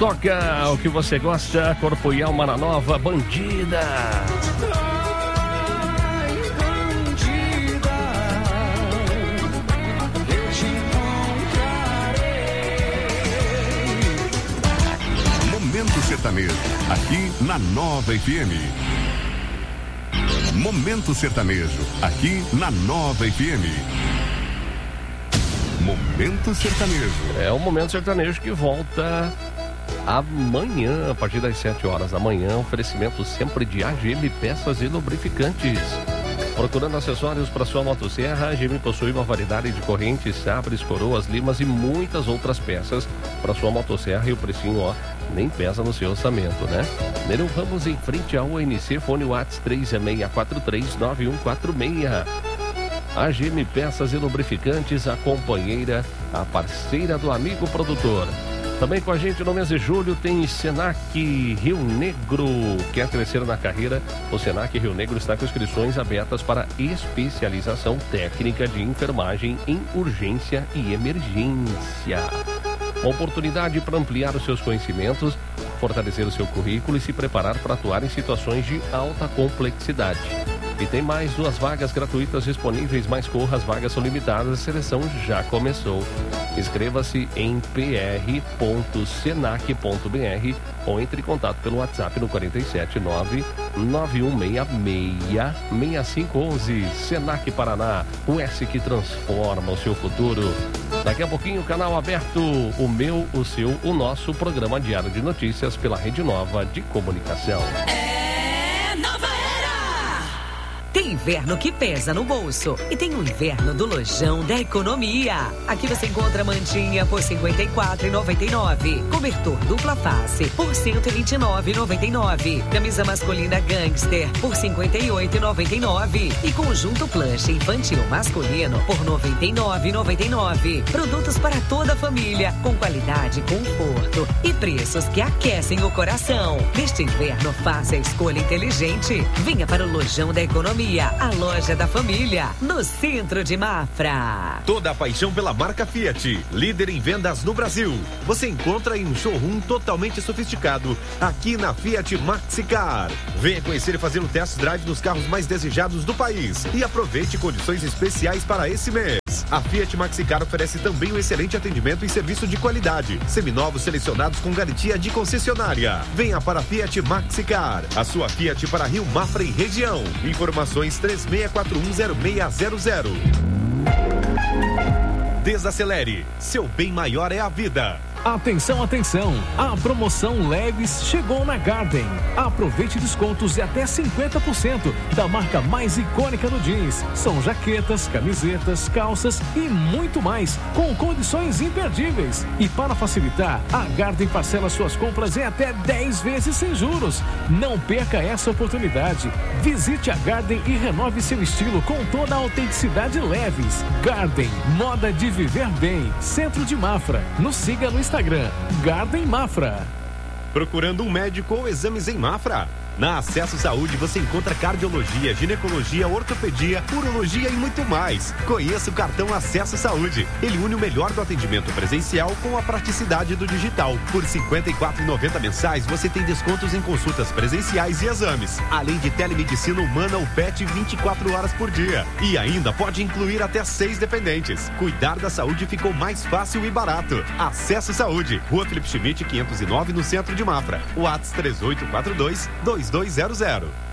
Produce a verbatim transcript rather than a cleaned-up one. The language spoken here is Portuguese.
Toca o que você gosta, corpo e alma na Nova Bandida. Momento Sertanejo, aqui na Nova F M. Momento Sertanejo, aqui na Nova F M. Momento Sertanejo. É o Momento Sertanejo que volta amanhã, a partir das sete horas da manhã. Oferecimento sempre de A G M Peças e Lubrificantes. Procurando acessórios para sua motosserra, a A G M possui uma variedade de correntes, sabres, coroas, limas e muitas outras peças para sua motosserra, e o precinho, ó, nem pesa no seu orçamento, né? Nereu Ramos, em frente ao O N C, fone WhatsApp três seis quatro três nove um quatro seis. A G M Peças e Lubrificantes, a companheira, a parceira do amigo produtor. Também com a gente no mês de julho tem Senac Rio Negro. Quer crescer na carreira? O Senac Rio Negro está com inscrições abertas para especialização técnica de enfermagem em urgência e emergência. Oportunidade para ampliar os seus conhecimentos, fortalecer o seu currículo e se preparar para atuar em situações de alta complexidade. E tem mais duas vagas gratuitas disponíveis, mas corra, as vagas são limitadas, a seleção já começou. Inscreva-se em p r ponto senac ponto b r ou entre em contato pelo WhatsApp no quatro sete nove nove um seis seis seis cinco um um. Senac Paraná, o S que transforma o seu futuro. Daqui a pouquinho, o canal aberto, o meu, o seu, o nosso programa diário de notícias pela Rede Nova de Comunicação. É Nova Era! Tem inverno que pesa no bolso e tem o inverno do Lojão da Economia. Aqui você encontra mantinha por cinquenta e quatro reais e noventa e nove centavos, cobertor dupla face por cento e vinte e nove reais e noventa e nove centavos, camisa masculina Gangster por cinquenta e oito reais e noventa e nove centavos e conjunto plancha infantil masculino por noventa e nove reais e noventa e nove centavos. Produtos para toda a família, com qualidade, conforto e preços que aquecem o coração. Neste inverno, faça a escolha inteligente. Venha para o Lojão da Economia, a loja da família, no centro de Mafra. Toda a paixão pela marca Fiat, líder em vendas no Brasil, você encontra em um showroom totalmente sofisticado, aqui na Fiat Maxicar. Venha conhecer e fazer um test drive dos carros mais desejados do país e aproveite condições especiais para esse mês. A Fiat Maxicar oferece também um excelente atendimento e serviço de qualidade. Seminovos selecionados com garantia de concessionária. Venha para a Fiat Maxicar, a sua Fiat para Rio, Mafra e região. Informações três seis quatro um zero seis zero zero. Desacelere, seu bem maior é a vida. Atenção, atenção! A promoção Leves chegou na Garden. Aproveite descontos de até cinquenta por cento da marca mais icônica do jeans. São jaquetas, camisetas, calças e muito mais, com condições imperdíveis. E para facilitar, a Garden parcela suas compras em até dez vezes sem juros. Não perca essa oportunidade. Visite a Garden e renove seu estilo com toda a autenticidade Leves. Garden, moda de viver bem. Centro de Mafra. Nos siga no Instagram. Instagram, Garden Mafra. Procurando um médico ou exames em Mafra? Na Acesso Saúde você encontra cardiologia, ginecologia, ortopedia, urologia e muito mais. Conheça o cartão Acesso Saúde. Ele une o melhor do atendimento presencial com a praticidade do digital. Por cinquenta e quatro reais e noventa centavos mensais você tem descontos em consultas presenciais e exames. Além de telemedicina humana ou P E T vinte e quatro horas por dia. E ainda pode incluir até seis dependentes. Cuidar da saúde ficou mais fácil e barato. Acesso Saúde. Rua Felipe Schmidt, quinhentos e nove, no centro de Mafra. WhatsApp três oito quatro dois, dois dois zero zero.